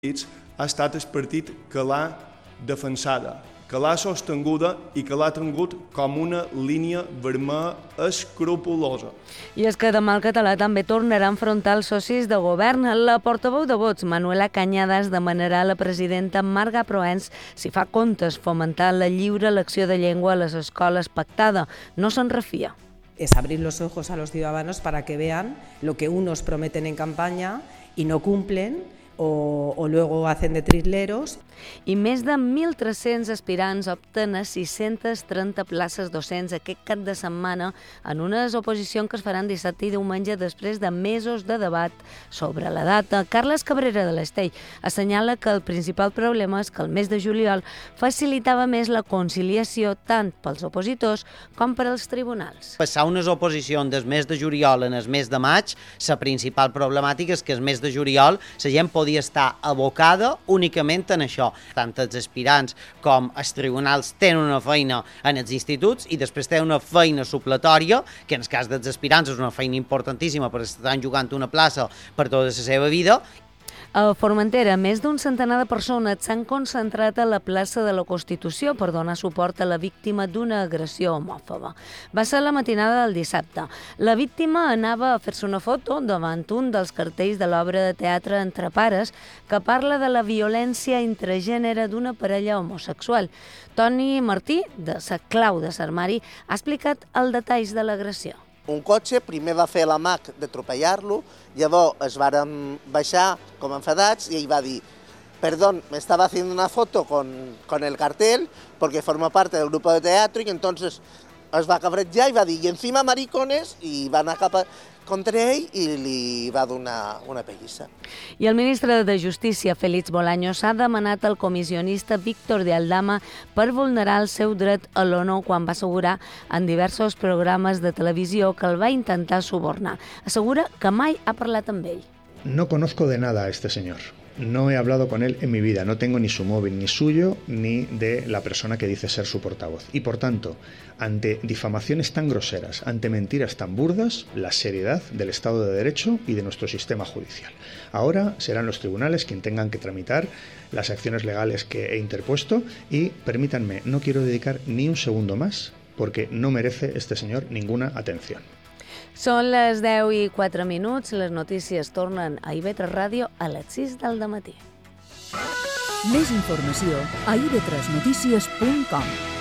ha estat el partit que l'ha defensada, que l'ha sostinguda i que l'ha tingut com una línia vermella escrupulosa. I és que demà el català també tornarà a enfrontar els socis de govern. La portaveu de Vots, Manuela Cañadas, demanarà a la presidenta Marga Proens si fa comptes fomentar la lliure elecció de llengua a les escoles pactada. No se'n refia. Es abrir los ojos a los ciudadanos para que vean lo que unos prometen en campaña y no cumplen o luego hacen de trisleros. I més de 1.300 aspirants opten a 630 places docents aquest cap de setmana en unes oposicions que es faran dissabte i diumenge després de mesos de debat sobre la data. Carles Cabrera de l'Estell assenyala que el principal problema és que el mes de juliol facilitava més la conciliació tant pels opositors com per als tribunals. Passar unes oposicions del mes de juliol en el mes de maig, la principal problemàtica és que el mes de juliol la gent podia estar abocada únicament en això. Tant els aspirants com els tribunals tenen una feina en els instituts i després tenen una feina supletòria, que en el cas dels aspirants és una feina importantíssima perquè estan jugant una plaça per tota la seva vida. A Formentera, més d'un centenar de persones s'han concentrat a la plaça de la Constitució per donar suport a la víctima d'una agressió homòfoba. Va ser la matinada del dissabte. La víctima anava a fer-se una foto davant un dels cartells de l'obra de teatre Entre pares que parla de la violència intragènere d'una parella homosexual. Toni Martí, de Sa Clau de Sarmari, ha explicat els detalls de l'agressió. Un cotxe primer va fer l'amac d'atropellar-lo, llavors es varen baixar com enfadats i ell va dir «Perdón, me estaba haciendo una foto con el cartel porque forma parte del grupo de teatro» y entonces es va cabrejar i va dir «y encima maricones» i va anar cap contra ell i li va donar una pellissa. I el ministre de Justícia, Félix Bolaños, ha demanat al comissionista Víctor de Aldama per vulnerar el seu dret a l'honor quan va assegurar en diversos programes de televisió que el va intentar subornar. Assegura que mai ha parlat amb ell. No conozco de nada a este señor. No he hablado con él en mi vida, no tengo ni su móvil, ni suyo, ni de la persona que dice ser su portavoz. Y por tanto, ante difamaciones tan groseras, ante mentiras tan burdas, la seriedad del Estado de Derecho y de nuestro sistema judicial. Ahora serán los tribunales quienes tengan que tramitar las acciones legales que he interpuesto y permítanme, no quiero dedicar ni un segundo más porque no merece este señor ninguna atención. Són les 10:04, les notícies tornen a IB3 Ràdio a les 6 del matí. Més informació a ib3notícies.com.